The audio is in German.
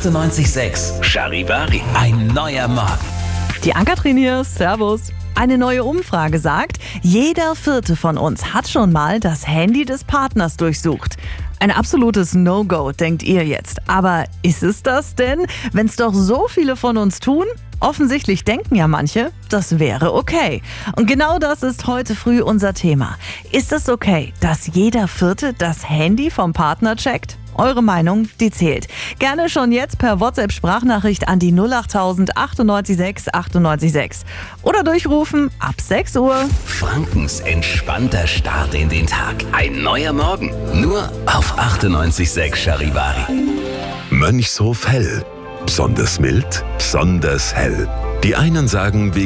98,6 Charivari. Ein neuer Morgen. Die Ann-Kathrin hier, servus. Eine neue Umfrage sagt, jeder Vierte von uns hat schon mal das Handy des Partners durchsucht. Ein absolutes No-Go, denkt ihr jetzt. Aber ist es das denn, wenn es doch so viele von uns tun? Offensichtlich denken ja manche, das wäre okay. Und genau das ist heute früh unser Thema. Ist es okay, dass jeder Vierte das Handy vom Partner checkt? Eure Meinung, die zählt. Gerne schon jetzt per WhatsApp-Sprachnachricht an die 08000 98 6. Oder durchrufen ab 6 Uhr. Frankens entspannter Start in den Tag. Ein neuer Morgen. Nur auf 98,6 Charivari. Mönchshof Hell. Besonders mild, besonders hell. Die einen sagen